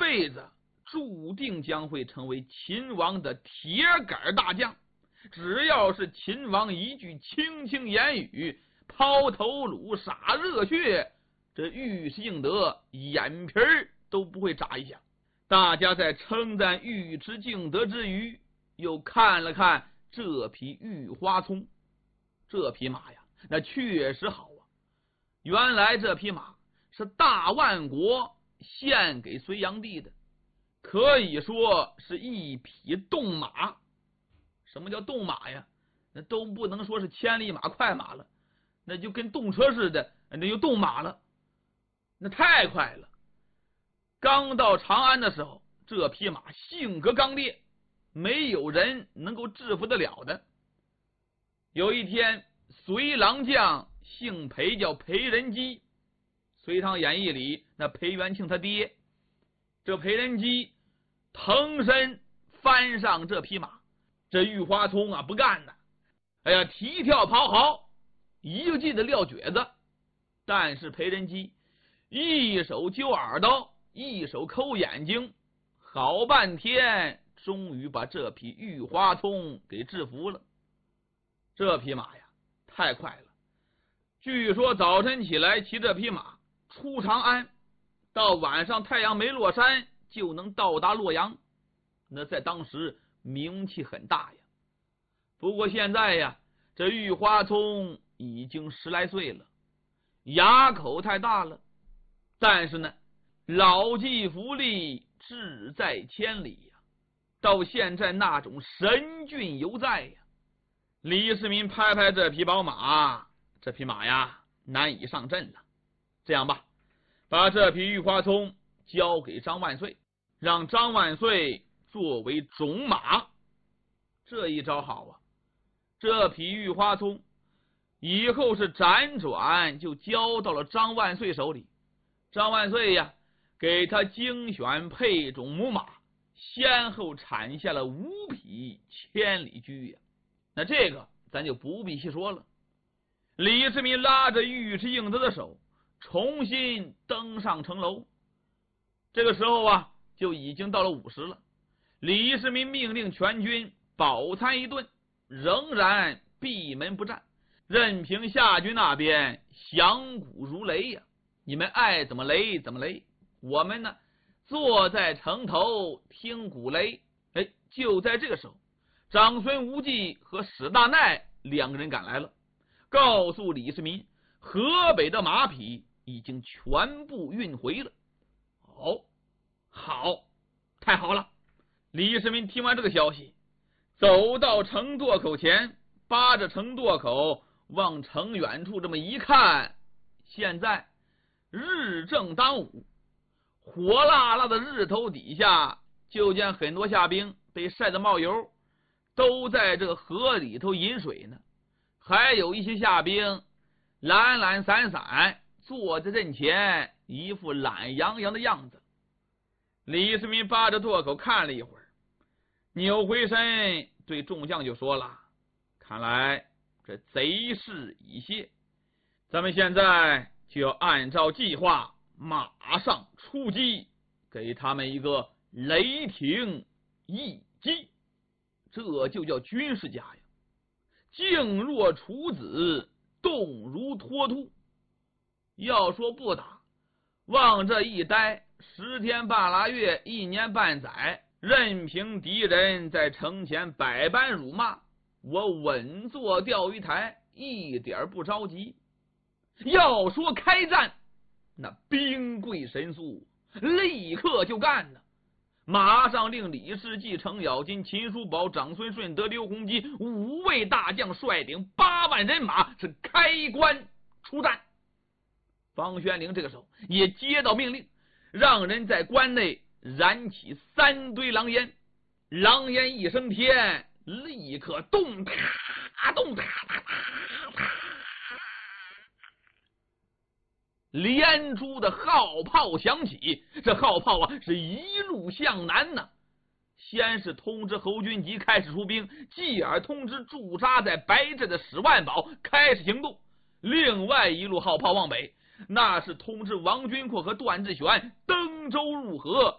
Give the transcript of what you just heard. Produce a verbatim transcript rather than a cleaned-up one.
辈子注定将会成为秦王的铁杆大将。只要是秦王一句轻轻言语，抛头颅洒热血，这尉迟敬德眼皮儿都不会眨一下。大家在称赞尉迟敬德之余，又看了看这匹玉花葱。这匹马呀，那确实好啊。原来这匹马是大万国献给隋炀帝的，可以说是一匹动马。什么叫动马呀？那都不能说是千里马快马了，那就跟动车似的，那就动马了，那太快了。刚到长安的时候，这匹马性格刚烈，没有人能够制服得了的。有一天，隋郎将姓裴，叫裴仁基，《隋唐演义》里那裴元庆他爹，这裴仁基腾身翻上这匹马，这玉花葱啊不干呐，哎呀，踢跳跑好，一个劲的撂蹶子。但是裴仁基一手揪耳朵，一手抠眼睛，好半天，终于把这匹玉花葱给制服了。这匹马呀，太快了。据说早晨起来骑这匹马出长安，到晚上太阳没落山就能到达洛阳，那在当时名气很大呀。不过现在呀，这玉花葱已经十来岁了，牙口太大了，但是呢，老骥伏枥，志在千里呀，到现在那种神韵犹在呀。李世民拍拍这匹宝马，这匹马呀难以上阵了。这样吧，把这匹玉花葱交给张万岁，让张万岁作为种马。这一招好啊，这匹玉花葱以后是辗转就交到了张万岁手里。张万岁呀，给他精选配种母马，先后产下了五匹千里驹呀。那这个咱就不必细说了。李世民拉着尉迟敬德的手，重新登上城楼。这个时候啊，就已经到了午时了。李世民命令全军饱餐一顿，仍然闭门不战，任凭夏军那边响鼓如雷呀，你们爱怎么雷怎么雷，我们呢坐在城头听鼓雷。哎，就在这个时候，长孙无忌和史大鼐两个人赶来了，告诉李世民，河北的马匹已经全部运回了。哦，好，太好了。李世民听完这个消息，走到城垛口前，扒着城垛口往城远处这么一看，现在日正当午，火辣辣的日头底下，就见很多下兵被晒得冒油，都在这个河里头饮水呢。还有一些下兵懒懒散散坐在阵前，一副懒洋洋的样子。李世民扒着垛口看了一会儿，扭回身对众将就说了，看来这贼势已歇，咱们现在就要按照计划马上出击，给他们一个雷霆一击。这就叫军事家呀，静若处子，动如脱兔。要说不打，往这一待，十天半拉月，一年半载，任凭敌人在城前百般辱骂，我稳坐钓鱼台，一点不着急。要说开战，那兵贵神速，立刻就干呢。马上令李世继、程咬金、秦叔宝、长孙顺德、刘洪基五位大将率领八万人马是开关出战。方宣陵这个时候也接到命令，让人在关内燃起三堆狼烟，狼烟一升天，立刻动哒动哒哒哒，连珠的号炮响起。这号炮啊是一路向南呢，先是通知侯君集开始出兵，继而通知驻扎在白镇的史万宝开始行动。另外一路号炮往北，那是通知王君阔和段志玄登舟入河，